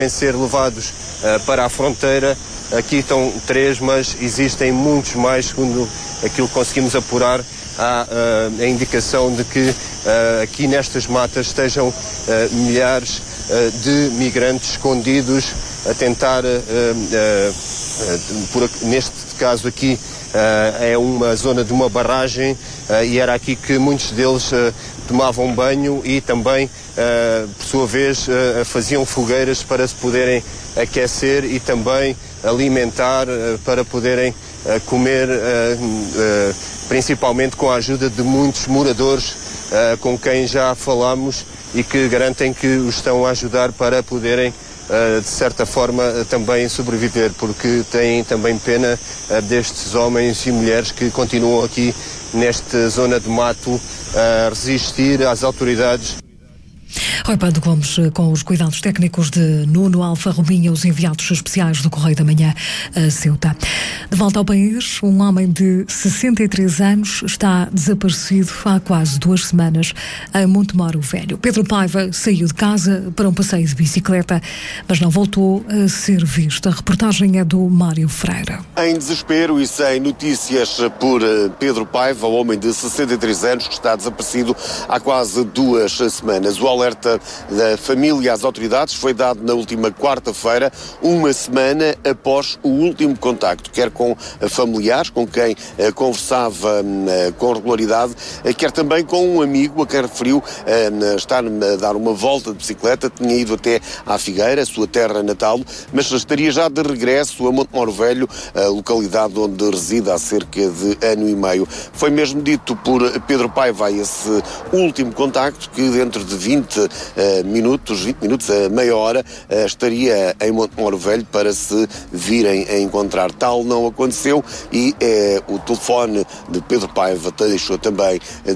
ser levados para a fronteira. Aqui estão 3, mas existem muitos mais, segundo aquilo que conseguimos apurar. Há a indicação de que aqui nestas matas estejam milhares de migrantes escondidos a tentar, neste caso aqui, é uma zona de uma barragem e era aqui que muitos deles tomavam banho e também, por sua vez, faziam fogueiras para se poderem aquecer e também alimentar, para poderem comer, principalmente com a ajuda de muitos moradores com quem já falamos e que garantem que os estão a ajudar para poderem, de certa forma, também sobreviver, porque têm também pena destes homens e mulheres que continuam aqui nesta zona de mato a resistir às autoridades. Rui Pando Gomes, com os cuidados técnicos de Nuno Alfa Robinha, os enviados especiais do Correio da Manhã a Ceuta. De volta ao país, um homem de 63 anos está desaparecido há quase 2 semanas em Montemor o Velho. Pedro Paiva saiu de casa para um passeio de bicicleta, mas não voltou a ser visto. A reportagem é do Mário Freire. Em desespero e sem notícias por Pedro Paiva, o homem de 63 anos que está desaparecido há quase 2 semanas. O alerta da família às autoridades foi dado na última quarta-feira, uma semana após o último contacto, quer com familiares, com quem conversava com regularidade, quer também com um amigo a quem referiu estar a dar uma volta de bicicleta, tinha ido até à Figueira, a sua terra natal, mas estaria já de regresso a Montemor o Velho, a localidade onde reside há cerca de 1 ano e meio. Foi mesmo dito por Pedro Paiva esse último contacto que dentro de 20 minutos a meia hora, estaria em Montemor o Velho para se virem a encontrar. Tal não aconteceu e o telefone de Pedro Paiva deixou também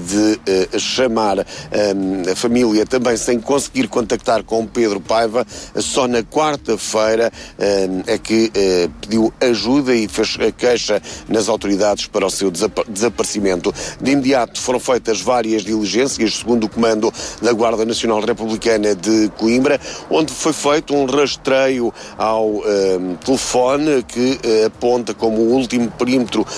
de chamar a família, também sem conseguir contactar com Pedro Paiva. Só na quarta-feira é que pediu ajuda e fez a queixa nas autoridades para o seu desaparecimento. De imediato foram feitas várias diligências, segundo o comando da Guarda Nacional Republicana de Coimbra, onde foi feito um rastreio ao telefone que aponta como o último perímetro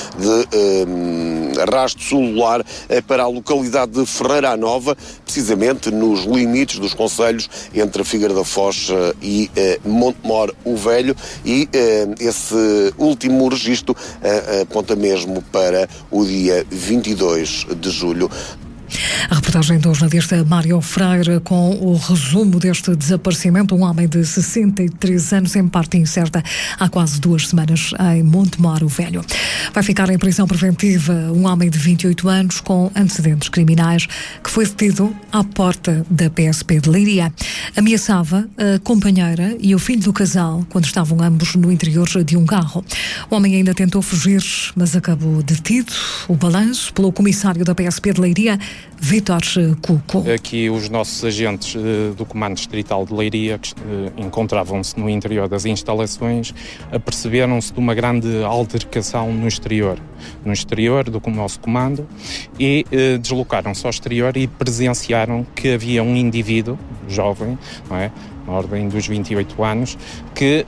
de rastro celular para a localidade de Ferreira Nova, precisamente nos limites dos concelhos entre a Figueira da Foz e Montemor o Velho, e esse último registro aponta mesmo para o dia 22 de julho. A reportagem do jornalista Mário Freire com o resumo deste desaparecimento. Um homem de 63 anos em parte incerta há quase 2 semanas em Montemor o Velho. Vai ficar em prisão preventiva um homem de 28 anos com antecedentes criminais que foi detido à porta da PSP de Leiria. Ameaçava a companheira e o filho do casal quando estavam ambos no interior de um carro. O homem ainda tentou fugir, mas acabou detido. O balanço pelo comissário da PSP de Leiria, Vítor Cuco. Aqui os nossos agentes do Comando Distrital de Leiria, que encontravam-se no interior das instalações, aperceberam-se de uma grande altercação no exterior do nosso comando, e deslocaram-se ao exterior e presenciaram que havia um indivíduo jovem, não é? Na ordem dos 28 anos, que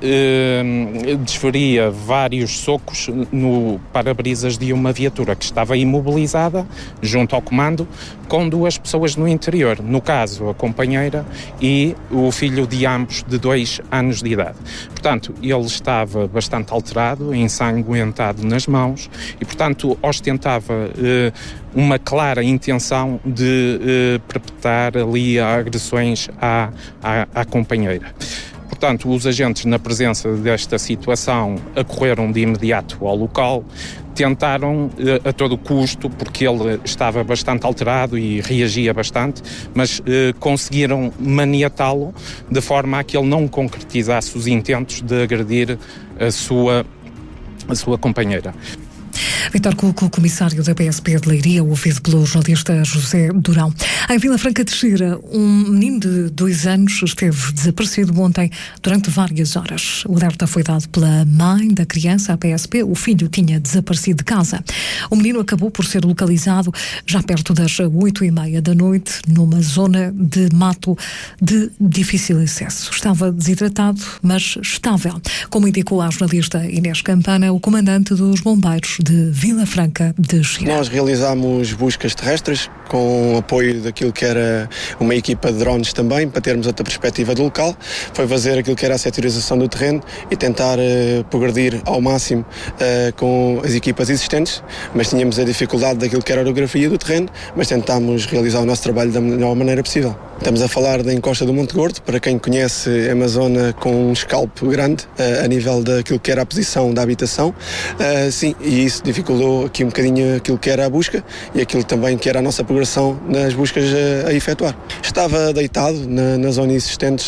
desferia vários socos no para-brisas de uma viatura que estava imobilizada junto ao comando, com 2 pessoas no interior, no caso a companheira e o filho de ambos de 2 anos de idade. Portanto, ele estava bastante alterado, ensanguentado nas mãos e, portanto, ostentava uma clara intenção de perpetrar ali agressões à companheira. Portanto, os agentes, na presença desta situação, acorreram de imediato ao local, tentaram a todo custo, porque ele estava bastante alterado e reagia bastante, mas conseguiram maniatá-lo de forma a que ele não concretizasse os intentos de agredir a sua companheira. Vítor Cuco, comissário da PSP de Leiria, ouvido pelo jornalista José Durão. Em Vila Franca de Xira, um menino de 2 anos esteve desaparecido ontem durante várias horas. O alerta foi dado pela mãe da criança à PSP. O filho tinha desaparecido de casa. O menino acabou por ser localizado já perto das 8h30 da noite, numa zona de mato de difícil acesso. Estava desidratado, mas estável, como indicou a jornalista Inês Campana, o comandante dos bombeiros de Vila Franca de Xira. Nós realizámos buscas terrestres com apoio daquilo que era uma equipa de drones também, para termos outra perspectiva do local. Foi fazer aquilo que era a setorização do terreno e tentar progredir ao máximo com as equipas existentes, mas tínhamos a dificuldade daquilo que era a orografia do terreno, mas tentámos realizar o nosso trabalho da melhor maneira possível. Estamos a falar da encosta do Monte Gordo. Para quem conhece, é uma zona com um escalpo grande a nível daquilo que era a posição da habitação. Sim, e isso dificultou aqui um bocadinho aquilo que era a busca e aquilo também que era a nossa progressão nas buscas a efetuar. Estava deitado na zona existente,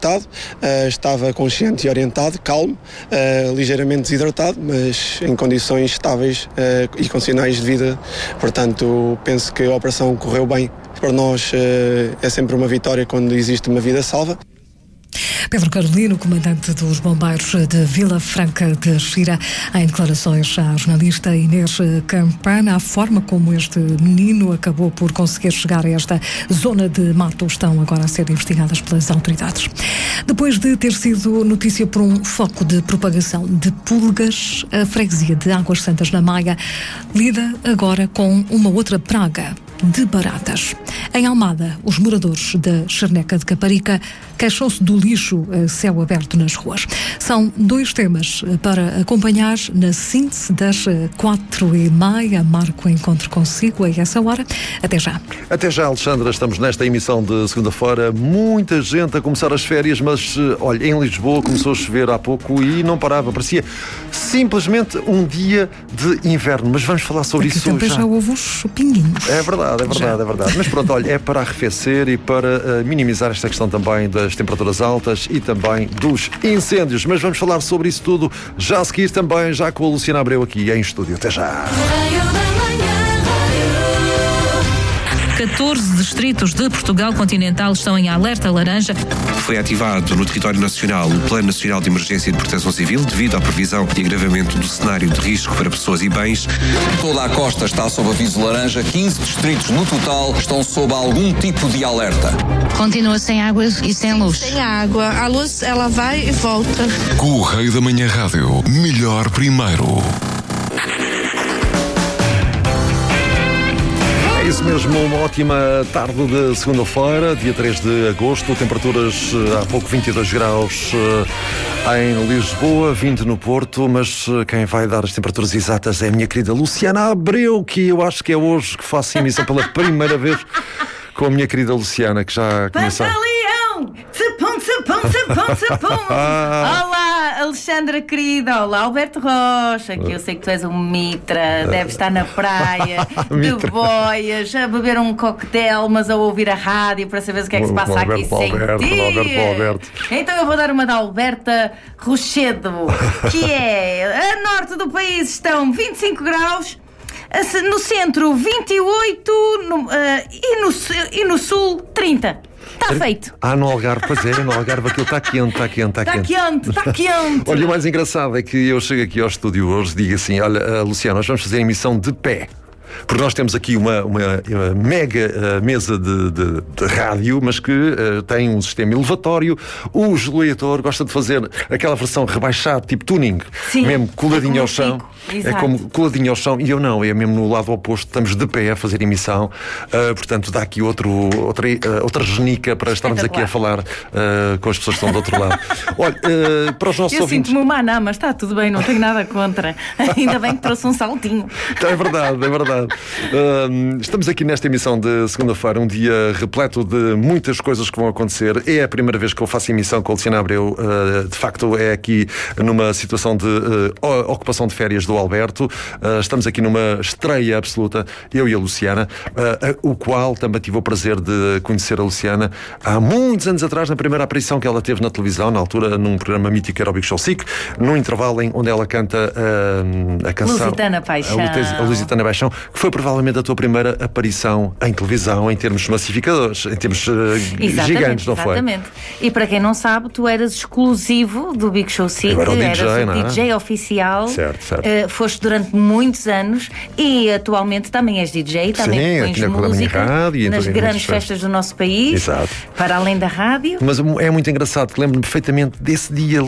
estava consciente e orientado, calmo, ligeiramente desidratado, mas em condições estáveis e com sinais de vida. Portanto, penso que a operação correu bem. Para nós é sempre uma vitória quando existe uma vida salva. Pedro Carolino, comandante dos bombeiros de Vila Franca de Xira, em declarações à jornalista Inês Campana. A forma como este menino acabou por conseguir chegar a esta zona de mato estão agora a ser investigadas pelas autoridades. Depois de ter sido notícia por um foco de propagação de pulgas, a freguesia de Águas Santas na Maia lida agora com uma outra praga de baratas. Em Almada, os moradores da Charneca de Caparica queixam-se do lixo a céu aberto nas ruas. São 2 temas para acompanhar na síntese das 4h30. Marco o encontro consigo a essa hora. Até já. Até já, Alexandra. Estamos nesta emissão de segunda-feira. Muita gente a começar as férias, mas, olha, em Lisboa começou a chover há pouco e não parava. Parecia simplesmente um dia de inverno. Mas vamos falar sobre isso também já. Já houve os pinguinhos. É verdade. Mas pronto, olha, é para arrefecer e para minimizar esta questão também das temperaturas altas e também dos incêndios. Mas vamos falar sobre isso tudo já a seguir também, já com a Luciana Abreu aqui em estúdio. Até já! 14 distritos de Portugal continental estão em alerta laranja. Foi ativado no território nacional o Plano Nacional de Emergência e de Proteção Civil devido à previsão de agravamento do cenário de risco para pessoas e bens. Toda a costa está sob aviso laranja. 15 distritos no total estão sob algum tipo de alerta. Continua sem água e sem luz. Sem água. A luz, ela vai e volta. Correio da Manhã Rádio. Melhor primeiro. É isso mesmo, uma ótima tarde de segunda-feira, dia 3 de agosto, temperaturas há pouco 22 graus em Lisboa, 20 no Porto, mas quem vai dar as temperaturas exatas é a minha querida Luciana Abreu, que eu acho que é hoje que faço a emissão pela primeira vez com a minha querida Luciana, que já conhece. Olá, Alexandra querida. Olá, Alberto Rocha, que eu sei que tu és um mitra, deve estar na praia de boias, a beber um coquetel, mas a ouvir a rádio para saber o que é que se passa aqui sem ti. Então eu vou dar uma da Alberta Rochedo, que é a norte do país estão 25 graus, no centro 28 e no sul 30. Está feito. No Algarve, pois é, no Algarve aquilo está quente. Está quente. Olha, o mais engraçado é que eu chego aqui ao estúdio hoje e digo assim, olha, Luciana, nós vamos fazer a emissão de pé. Porque nós temos aqui uma mega mesa de rádio, mas que tem um sistema elevatório. O Júlio gosta de fazer aquela versão rebaixada, tipo tuning. Sim, mesmo coladinho ao chão. Exato. É como coladinho ao chão. E eu não, é mesmo no lado oposto. Estamos de pé a fazer emissão. Portanto, dá aqui outra genica para estarmos aqui a falar com as pessoas que estão do outro lado. Olha, para os nossos ouvintes... sinto-me humana, mas está tudo bem, não tenho nada contra. Ainda bem que trouxe um saltinho. É verdade. verdade. Estamos aqui nesta emissão de segunda-feira, um dia repleto de muitas coisas que vão acontecer. É a primeira vez que eu faço emissão com a Luciana Abreu. De facto, é aqui numa situação de ocupação de férias do Alberto. Estamos aqui numa estreia absoluta, eu e a Luciana, o qual também tive o prazer de conhecer a Luciana há muitos anos atrás, na primeira aparição que ela teve na televisão, na altura num programa mítico que era o Big Show SIC, num intervalo onde ela canta a canção Lusitana Paixão. A Lusitana Paixão, que foi provavelmente a tua primeira aparição em televisão, em termos massificadores, em termos gigantes, não foi? Exatamente. E para quem não sabe, tu eras exclusivo do Big Show SIC, eras o DJ oficial. Certo. Foste durante muitos anos e atualmente também és DJ, também pões música nas grandes festas do nosso país. Exato. Para além da rádio. Mas é muito engraçado, que lembro-me perfeitamente desse dia,